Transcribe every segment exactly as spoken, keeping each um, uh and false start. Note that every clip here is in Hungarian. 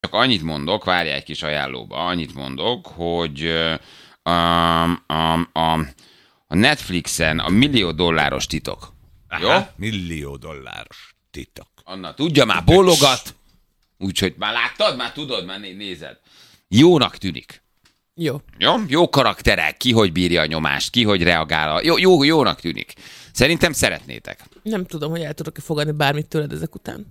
Csak annyit mondok, várjál egy kis ajánlóba, annyit mondok, hogy a, a, a, a Netflixen a millió dolláros titok. Aha, jó? Millió dolláros titok. Anna tudja, már bólogat, úgyhogy már láttad, már tudod, már nézed. Jónak tűnik. Jó. Jó? Jó karakterek, ki hogy bírja a nyomást, ki hogy reagál. Jó, jó, jónak tűnik. Szerintem szeretnétek. Nem tudom, hogy el tudok-e fogadni bármit tőled ezek után.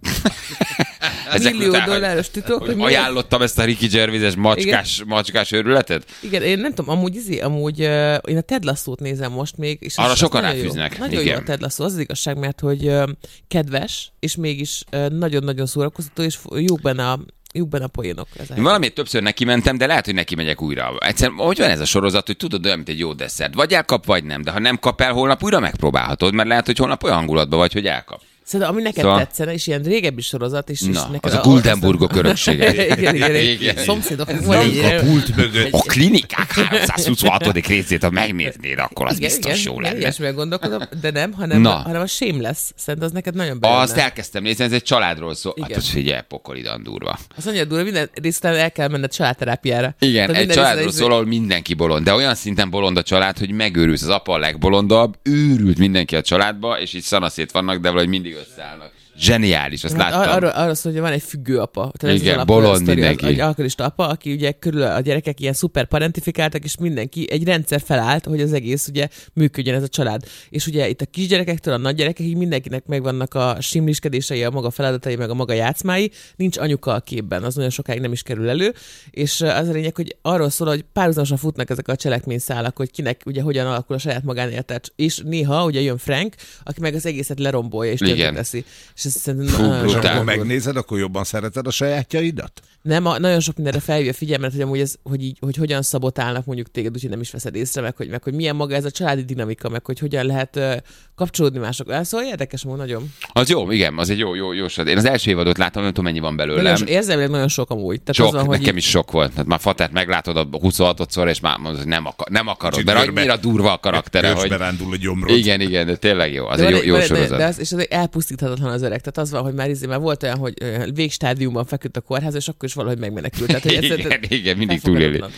Ezek Millió után, dolláros titok. hogy, Hogy hogy ajánlottam ezt a Ricky Gervais-es macskás, macskás őrületet? Igen, én nem tudom, amúgy, izé, amúgy uh, én a Ted Lasso-t nézem most még. És arra az, sokan az nagyon ráfűznek. Jó. Nagyon igen. jó a Ted Lasso, az az igazság, mert hogy uh, kedves, és mégis uh, nagyon-nagyon szórakoztató, és jók benne a Jók benne a poénok. Én valamiért többször neki mentem, de lehet, hogy neki megyek újra. Egyszerűen, hogy van ez a sorozat, hogy tudod, olyan, mint egy jó desszert. Vagy elkap, vagy nem. De ha nem kap el, holnap újra megpróbálhatod, mert lehet, hogy holnap olyan hangulatban vagy, hogy elkap. Szerintem, ami neked szóval... tetszene, és ilyen régebbi sorozat, és, és Na, neked az a Guldenburgok öröksége. igen, igen, igen. igen. Szomszédok. A pult mögött. A klinikák háromszázhuszonhatodik részét, ha megnéznéd, akkor az igen, biztos igen, jó igen, lenne. ilyesmivel gondolkodom, de nem, hanem, Na. hanem a Shameless. Szerintem az neked nagyon bejönne. Azt elkezdtem nézni, ez egy családról szól. Hát Igen. az figyelj, pokolidan durva. Az annyira durva, minden részt után el kell menned családterápiára. Igen, Tehát egy minden családról részt- szól, ahol mindenki bolond, de olyan szinten bolond a család, hogy megőrülsz. Az apa a legbolondabb, őrült mindenki a családba, és így szanaszét vannak, de valahogy mindig összeállnak. Zseniális, azt Hát láttam. arról, arról szól, hogy van egy függő apa. Tehát ez Igen, az alap- bolond sztori, mindenki. Az, egy alkoholista apa, aki ugye körül a gyerekek ilyen szuper parentifikáltak, és mindenki, egy rendszer felállt, hogy az egész ugye működjön ez a család. És ugye itt a kisgyerekektől a nagygyerekekig mindenkinek megvannak a simliskedései, a maga feladatai, meg a maga játszmái, nincs anyuka a képben, az nagyon sokáig nem is kerül elő, és az a lényeg, hogy arról szól, hogy párhuzamosan futnak ezek a cselekményszálak, hogy kinek ugye hogyan alakul a saját magánélete, és néha ugye jön Frank, aki meg az egészet lerombolja és Igen. teszi. És ez szerintem Fú, nagyon És brutál. akkor megnézed, akkor jobban szereted a sajátjaidat? nem, a, nagyon sok mindenre felhívja a figyelmet, hogy amúgy ez, hogy, így, hogy hogyan szabotálnak mondjuk téged, úgyhogy nem is veszed észre, meg hogy, meg hogy milyen maga ez a családi dinamika, meg hogy hogyan lehet uh, kapcsolódni másokra. Szóval érdekes amúgy nagyon. Az jó, igen, az egy jó, jó, jó sorozat. Én az első évadot láttam, nem tudom, mennyi van belőlem. Nagyon, érzelmileg nagyon sok amúgy. Tehát Sok, az van, hogy nekem így, is sok volt. Hát már Fatát meglátod a huszonhatodszor, és már mondod, hogy nem, akar, nem akarod, Kicsit mert körbe- annyira durva a karaktere, Kösbe hogy... rándul a gyomrod. Igen, igen, de tényleg jó. Az de egy van jó, jó van sorozat. De, de az, és az elpusztíthatatlan az öreg. Tehát az van, hogy már, izé, már volt olyan, hogy ö, végstádiumban feküdt a kórház, és akkor is valahogy megmenekült. Tehát, hogy ez- igen, igen, mindig elfogadhatatlan. túléli.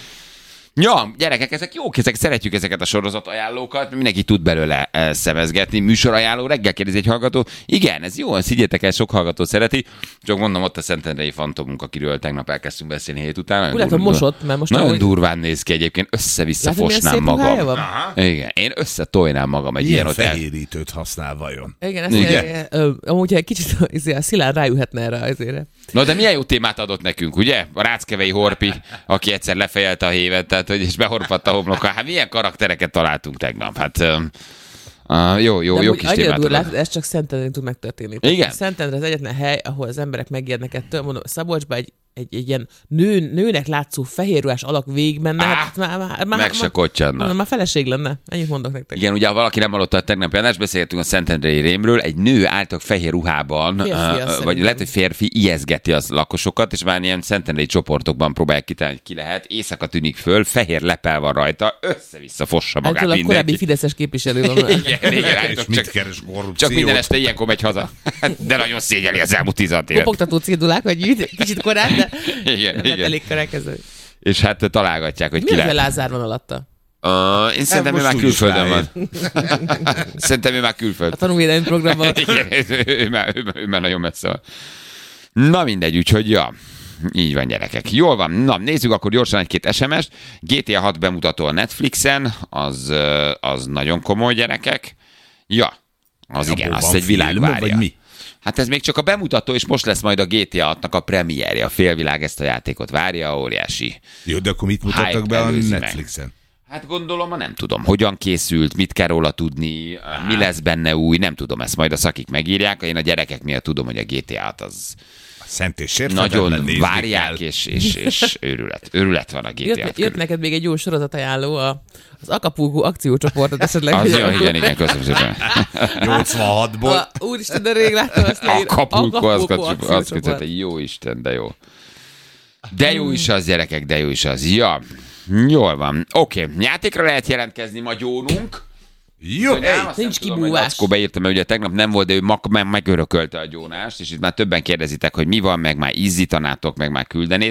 Ja, gyerekek, ezek jók, ezek szeretjük ezeket a sorozat ajánlókat, mindenki tud belőle eh, szemezgetni. Műsorajánló, reggel kérdezi egy hallgató. Igen, ez jó, szigyetek el, sok hallgató szereti. Csak mondom, ott a Szentendrei Fantomunk, akiről tegnap elkezdtünk beszélni hét után. Nagyon Úgy látom, durva- mosott, mert most Nagyon ahogy- durván néz ki egyébként, össze-vissza Látod, milyen fosnám szép ruhája magam. van? Aha. Igen, én összetojnám magam egy ilyen Ilyen ott el. fehérítőt használ vajon? Igen, ezt Igen. igen. Ö, amúgy egy kicsit izé, a Szilárd rájöhetne erre azért. Na de milyen jó témát adott nekünk, ugye? A Ráckevei Horpi, aki egyszer lefejelte a hévet, tehát hogy és behorpadt a homloka. Hát milyen karaktereket találtunk tegnap? Hát uh, uh, jó, jó, De jó amúgy kis annyira témát durva, adott. látod, ez csak Szentendrén tud megtörténni. Igen. Szentendre az egyetlen hely, ahol az emberek megijednek ettől. Mondom, Szabolcsban egy, egy, egy ilyen nő, nőnek látszó fehérruhás alak végigmenne. Á, Hát, már, már, már, Meg se már, kottyanna. mondom, már feleség lenne. Ennyit mondok nektek. Igen, ugye ha valaki nem hallotta a tegnapi adást, beszéltünk a Szentendrei rémről, egy nő álltak fehér ruhában, Férfi, uh, azt vagy szerintem. lehet, hogy férfi ijeszgeti az lakosokat, és már ilyen szentendrei csoportokban próbálják kitalálni, hogy ki lehet. Éjszaka tűnik föl, fehér lepel van rajta, össze-vissza fossa magát Ettől a korábbi mindenki. Fideszes képviselő van. Igen, igen, És állítok, mit csak, keres korrupciót? csak minden este ilyenkor megy haza. De nagyon szégyeli az elmúlt tizenhat évet. Kopogtató cédulák, vagy így, kicsit korán, de Igen, nem igen. elég kerekező. És hát találgatják, hogy Mi ki az, hogy lehet. Lázár van alatta? Uh, én szerintem ő most már úgyis külföldön van. ráér. Szerintem ő már külföld. A tanulvédelmi programban. Igen, ő, ő, már, ő, már- ő már nagyon messze van. Na mindegy, úgyhogy ja. Így van, gyerekek. Jól van. Na, nézzük akkor gyorsan egy-két es em es-t. gé té á hat bemutató a Netflixen, az, ö, az nagyon komoly, gyerekek. Ja, az igen, Abból azt van egy világ film, várja. vagy mi? Hát ez még csak a bemutató, és most lesz majd a gé té á hatnak a premierje. A félvilág ezt a játékot várja, óriási. Jó, de akkor mit mutattak Hype be a előzi meg. Netflixen? Hát gondolom, ma nem tudom, hogyan készült, mit kell róla tudni, mi lesz benne új, nem tudom, ezt majd a szakik megírják. Én a gyerekek miatt tudom, hogy a gé té á-t az A szent és sérthetetlen nagyon nézni várják, kell. és, és, és őrület. Őrület van a gé té á Jött, jött neked még egy jó sorozatajánló, a, az Acapulco akciócsoportot esetleg. Az jó, igen, igen, köszönöm szépen. nyolcvanhatból. A, úristen, de rég láttam azt leír. Acapulco, az akciócsoport. azt kötött, jó Isten, de jó. De jó is az, gyerekek, de jó is az. Ja, jól van. Oké, játékra lehet jelentkezni, magyónunk. Jó, Nem, azt nem Nincs tudom, kibúvás. hogy Lackó beírta, mert ugye tegnap nem volt, de ő mag- meg- megörökölte a gyónást, és itt már többen kérdezitek, hogy mi van, meg már izzítanátok, meg már küldenétek.